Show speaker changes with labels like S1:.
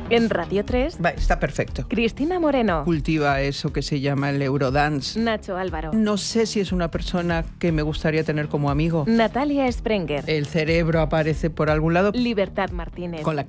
S1: En Radio 3,
S2: Va, está perfecto.
S1: Cristina Moreno.
S2: Cultiva eso que se llama el Eurodance.
S1: Nacho Álvaro.
S2: No sé si es una persona que me gustaría tener como amigo.
S1: Natalia Sprenger.
S2: El cerebro aparece por algún lado.
S1: Libertad Martínez.
S2: Con la